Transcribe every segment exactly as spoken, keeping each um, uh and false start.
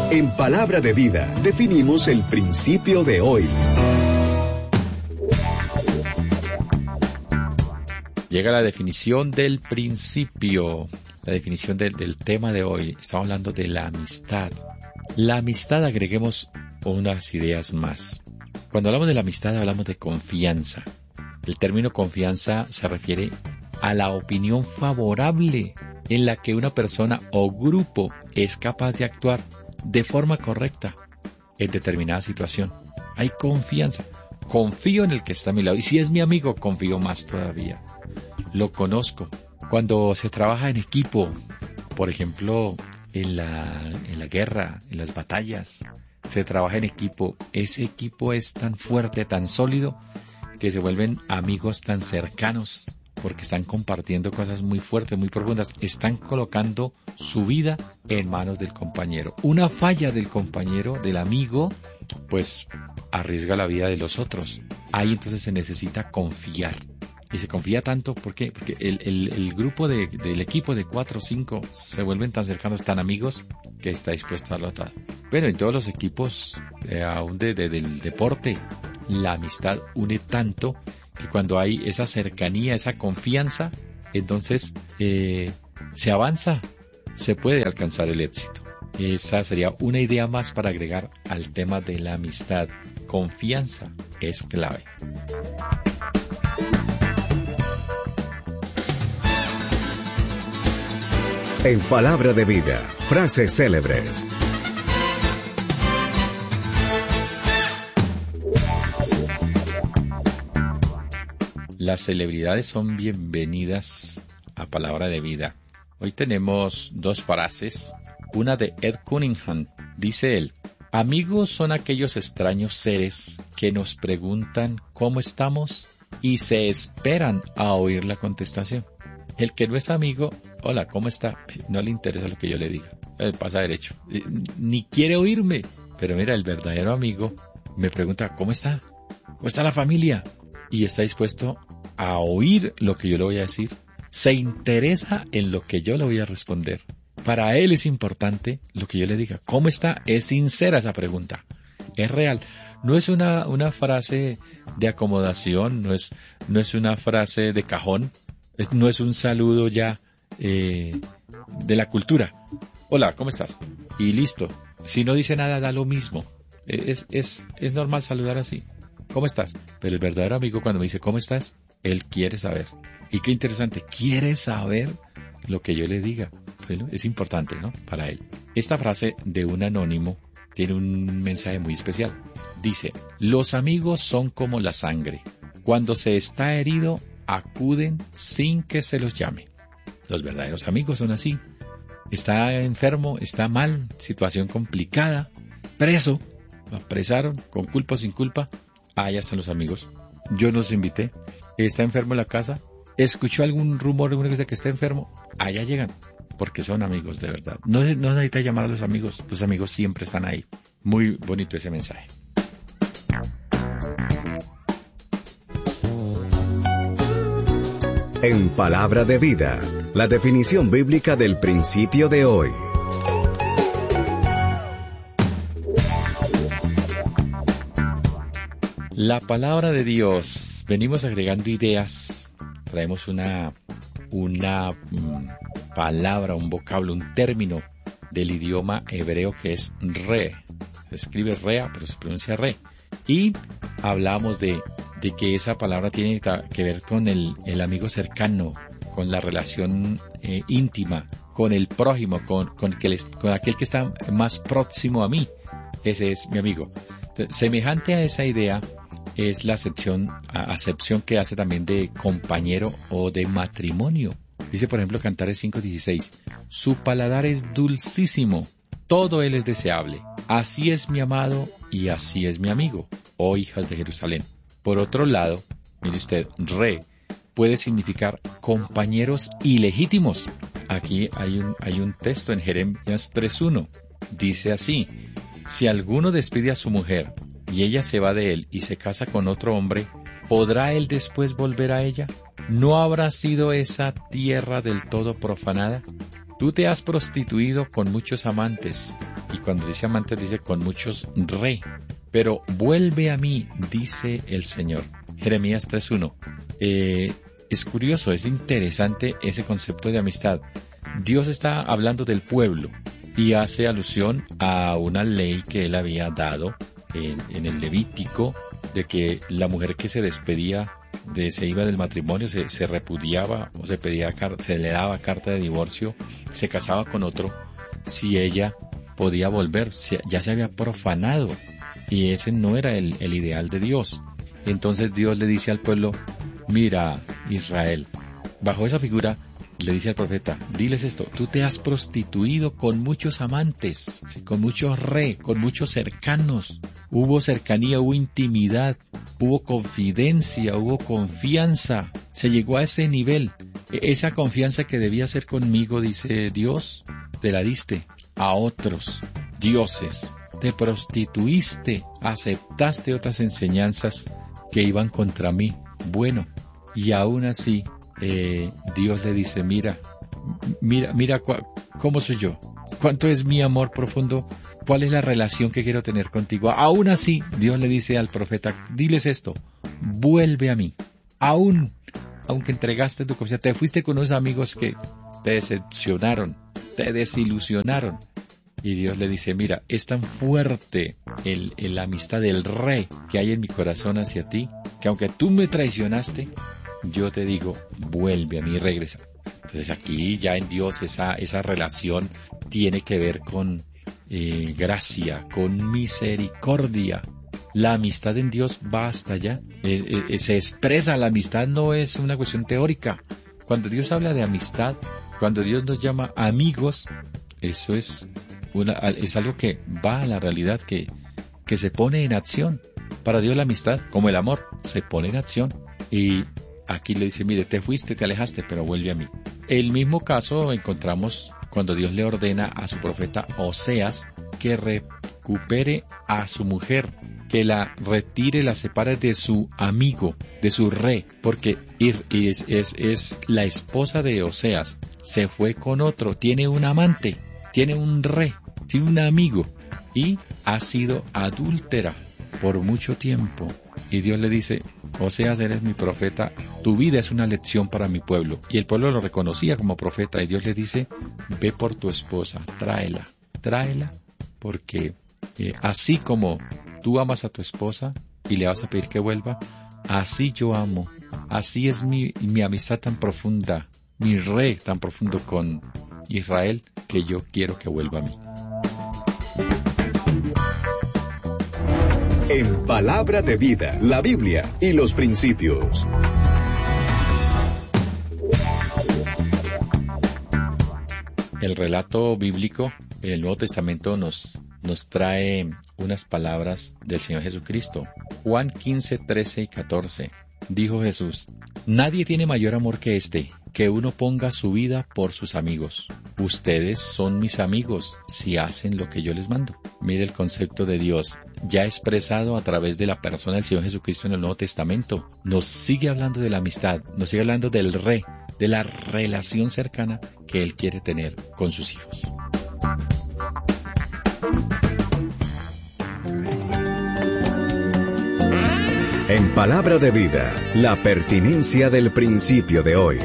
En Palabra de Vida definimos el principio de hoy. Llega la definición del principio, la definición del, del tema de hoy. Estamos hablando de la amistad. La amistad, agreguemos unas ideas más. Cuando hablamos de la amistad hablamos de confianza. El término confianza se refiere a la opinión favorable en la que una persona o grupo es capaz de actuar de forma correcta en determinada situación. Hay confianza. Confío en el que está a mi lado. Y si es mi amigo, confío más todavía. Lo conozco. Cuando se trabaja en equipo, por ejemplo, en la, en la guerra, en las batallas, se trabaja en equipo. Ese equipo es tan fuerte, tan sólido, que se vuelven amigos tan cercanos, porque están compartiendo cosas muy fuertes, muy profundas. Están colocando su vida en manos del compañero. Una falla del compañero, del amigo, pues arriesga la vida de los otros. Ahí entonces se necesita confiar. Y se confía tanto, ¿por qué? Porque el, el, el grupo de, del equipo de cuatro o cinco se vuelven tan cercanos, tan amigos, que está dispuesto a darlo todo. Bueno, en todos los equipos, eh, aún de, de, del deporte, la amistad une tanto que cuando hay esa cercanía, esa confianza, entonces eh, se avanza, se puede alcanzar el éxito. Esa sería una idea más para agregar al tema de la amistad. Confianza es clave. En Palabra de Vida, frases célebres. Las celebridades son bienvenidas a Palabra de Vida. Hoy tenemos dos frases. Una de Ed Cunningham. Dice él: amigos son aquellos extraños seres que nos preguntan cómo estamos y se esperan a oír la contestación. El que no es amigo, hola, ¿cómo está? No le interesa lo que yo le diga. Eh, pasa derecho. Eh, ni quiere oírme. Pero mira, el verdadero amigo me pregunta, ¿cómo está? ¿Cómo está la familia? Y está dispuesto a oír lo que yo le voy a decir. Se interesa en lo que yo le voy a responder. Para él es importante lo que yo le diga. ¿Cómo está? Es sincera esa pregunta. Es real. No es una, una frase de acomodación, no es, no es una frase de cajón. Es, no es un saludo ya eh, de la cultura. Hola, ¿cómo estás? Y listo. Si no dice nada, da lo mismo. Es, es, es normal saludar así. ¿Cómo estás? Pero el verdadero amigo, cuando me dice ¿cómo estás?, él quiere saber. Y qué interesante, quiere saber lo que yo le diga. Bueno, es importante, ¿no?, para él. Esta frase de un anónimo tiene un mensaje muy especial. Dice: los amigos son como la sangre. Cuando se está herido, acuden sin que se los llame. Los verdaderos amigos son así. Está enfermo, está mal, situación complicada, preso, lo apresaron, con culpa o sin culpa. Allá están los amigos. Yo no los invité. Está enfermo en la casa. ¿Escuchó algún rumor de que está enfermo? Allá llegan, porque son amigos de verdad. No, no necesita llamar a los amigos. Los amigos siempre están ahí. Muy bonito ese mensaje. En Palabra de Vida, la definición bíblica del principio de hoy. La palabra de Dios. Venimos agregando ideas. Traemos una, una mm, palabra, un vocablo, un término del idioma hebreo que es re. Se escribe rea, pero se pronuncia re. Y hablamos de, de que esa palabra tiene que ver con el, el amigo cercano, con la relación eh, íntima, con el prójimo, con, con, que les, con aquel que está más próximo a mí. Ese es mi amigo. Entonces, semejante a esa idea es la acepción, acepción que hace también de compañero o de matrimonio. Dice, por ejemplo, Cantares cinco dieciséis, su paladar es dulcísimo, todo él es deseable. Así es mi amado y así es mi amigo, oh hijas de Jerusalén. Por otro lado, mire usted, re puede significar compañeros ilegítimos. Aquí hay un, hay un texto en Jeremías tres uno. Dice así: si alguno despide a su mujer y ella se va de él y se casa con otro hombre, ¿podrá él después volver a ella? ¿No habrá sido esa tierra del todo profanada? Tú te has prostituido con muchos amantes, y cuando dice amantes dice con muchos re. Pero vuelve a mí, dice el Señor. Jeremías tres uno. Eh, es curioso, es interesante ese concepto de amistad. Dios está hablando del pueblo y hace alusión a una ley que él había dado en, en el Levítico, de que la mujer que se despedía, de, se iba del matrimonio, se, se repudiaba o se pedía, se le daba carta de divorcio, se casaba con otro, si ella podía volver, se, ya se había profanado, y ese no era el, el ideal de Dios. Entonces Dios le dice al pueblo, mira Israel, bajo esa figura le dice al profeta, diles esto, tú te has prostituido con muchos amantes, ¿sí? Con muchos re, con muchos cercanos, hubo cercanía, hubo intimidad, hubo confidencia, hubo confianza, se llegó a ese nivel, esa confianza que debía ser conmigo, dice Dios, te la diste a otros dioses, te prostituiste, aceptaste otras enseñanzas que iban contra mí, bueno, y aún así, Eh, Dios le dice, mira, mira, mira cua, cómo soy yo, cuánto es mi amor profundo, cuál es la relación que quiero tener contigo. Aún así, Dios le dice al profeta, diles esto, vuelve a mí, aún, aunque entregaste tu confianza, te fuiste con unos amigos que te decepcionaron, te desilusionaron, y Dios le dice, mira, es tan fuerte el, el, la amistad del rey que hay en mi corazón hacia ti, que aunque tú me traicionaste, yo te digo, vuelve a mí y regresa. Entonces aquí ya en Dios esa, esa relación tiene que ver con eh, gracia, con misericordia. La amistad en Dios va hasta allá. Es, es, se expresa, la amistad no es una cuestión teórica. Cuando Dios habla de amistad, cuando Dios nos llama amigos, eso es, una, es algo que va a la realidad, que, que se pone en acción. Para Dios la amistad, como el amor, se pone en acción. Y aquí le dice, mire, te fuiste, te alejaste, pero vuelve a mí. El mismo caso encontramos cuando Dios le ordena a su profeta Oseas que recupere a su mujer, que la retire, la separe de su amigo, de su rey, porque es, es, es la esposa de Oseas, se fue con otro, tiene un amante, tiene un rey, tiene un amigo, y ha sido adúltera por mucho tiempo. Y Dios le dice, Oseas, eres mi profeta, tu vida es una lección para mi pueblo. Y el pueblo lo reconocía como profeta, y Dios le dice, ve por tu esposa, tráela, tráela, porque eh, así como tú amas a tu esposa y le vas a pedir que vuelva, así yo amo, así es mi, mi amistad tan profunda, mi rey tan profundo con Israel, que yo quiero que vuelva a mí. En Palabra de Vida, la Biblia y los principios. El relato bíblico en el Nuevo Testamento nos, nos trae unas palabras del Señor Jesucristo. Juan quince, trece y catorce. Dijo Jesús, nadie tiene mayor amor que este, que uno ponga su vida por sus amigos. Ustedes son mis amigos si hacen lo que yo les mando. Mire el concepto de Dios, ya expresado a través de la persona del Señor Jesucristo en el Nuevo Testamento. Nos sigue hablando de la amistad, nos sigue hablando del rey, de la relación cercana que Él quiere tener con sus hijos. En Palabra de Vida, la pertinencia del principio de hoy.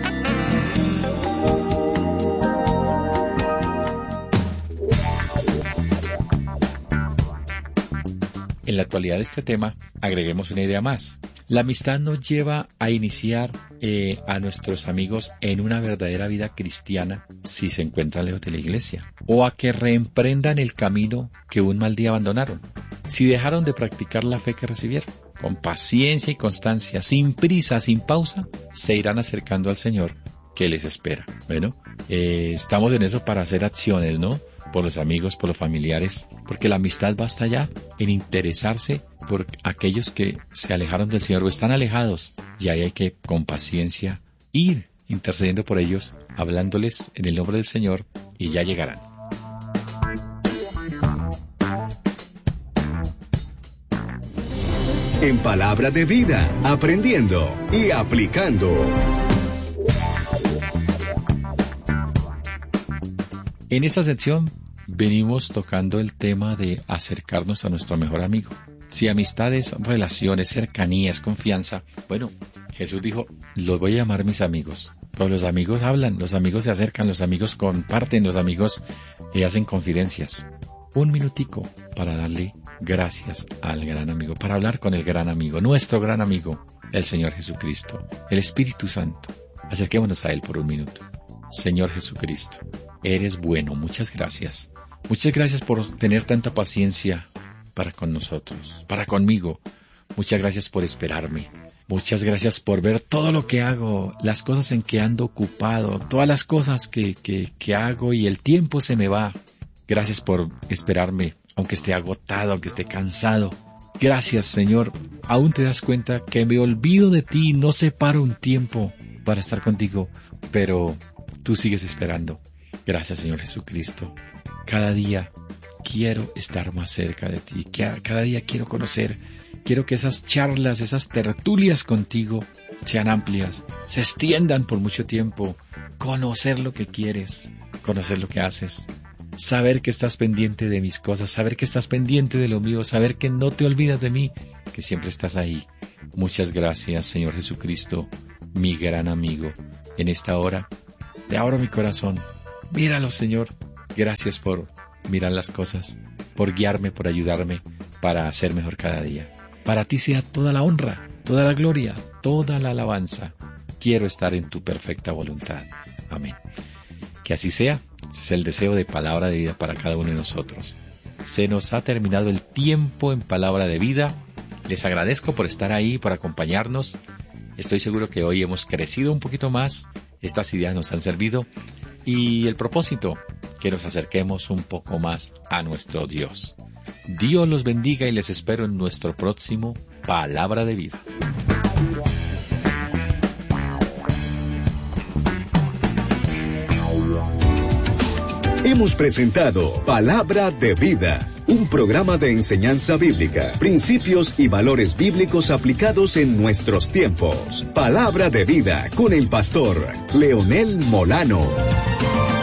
En la actualidad de este tema, agreguemos una idea más. La amistad nos lleva a iniciar eh, a nuestros amigos en una verdadera vida cristiana si se encuentran lejos de la iglesia, o a que reemprendan el camino que un mal día abandonaron, si dejaron de practicar la fe que recibieron. Con paciencia y constancia, sin prisa, sin pausa, se irán acercando al Señor que les espera. Bueno, eh, estamos en eso para hacer acciones, ¿no? Por los amigos, por los familiares, porque la amistad va hasta allá, en interesarse por aquellos que se alejaron del Señor o están alejados, y ahí hay que, con paciencia, ir intercediendo por ellos, hablándoles en el nombre del Señor, y ya llegarán. En Palabra de Vida, aprendiendo y aplicando. En esta sección venimos tocando el tema de acercarnos a nuestro mejor amigo. Si amistades, relaciones, cercanías, confianza, bueno, Jesús dijo, los voy a llamar mis amigos. Pero los amigos hablan, los amigos se acercan, los amigos comparten, los amigos eh, hacen confidencias. Un minutico para darle gracias al gran amigo, para hablar con el gran amigo, nuestro gran amigo, el Señor Jesucristo, el Espíritu Santo. Acerquémonos a Él por un minuto. Señor Jesucristo, eres bueno, muchas gracias. Muchas gracias por tener tanta paciencia para con nosotros, para conmigo. Muchas gracias por esperarme. Muchas gracias por ver todo lo que hago, las cosas en que ando ocupado, todas las cosas que, que, que hago y el tiempo se me va. Gracias por esperarme, aunque esté agotado, aunque esté cansado. Gracias, Señor. Aún te das cuenta que me olvido de ti, no separo un tiempo para estar contigo, pero tú sigues esperando. Gracias, Señor Jesucristo. Cada día quiero estar más cerca de ti. Cada día quiero conocer. Quiero que esas charlas, esas tertulias contigo sean amplias, se extiendan por mucho tiempo. Conocer lo que quieres, conocer lo que haces. Saber que estás pendiente de mis cosas, saber que estás pendiente de lo mío, saber que no te olvidas de mí, que siempre estás ahí. Muchas gracias, Señor Jesucristo, mi gran amigo. En esta hora, te abro mi corazón. Míralo, Señor. Gracias por mirar las cosas, por guiarme, por ayudarme para ser mejor cada día. Para ti sea toda la honra, toda la gloria, toda la alabanza. Quiero estar en tu perfecta voluntad. Amén. Que así sea. Ese es el deseo de Palabra de Vida para cada uno de nosotros. Se nos ha terminado el tiempo en Palabra de Vida. Les agradezco por estar ahí, por acompañarnos. Estoy seguro que hoy hemos crecido un poquito más. Estas ideas nos han servido. Y el propósito, que nos acerquemos un poco más a nuestro Dios. Dios los bendiga y les espero en nuestro próximo Palabra de Vida. Hemos presentado Palabra de Vida, un programa de enseñanza bíblica, principios y valores bíblicos aplicados en nuestros tiempos. Palabra de Vida con el pastor Leonel Molano.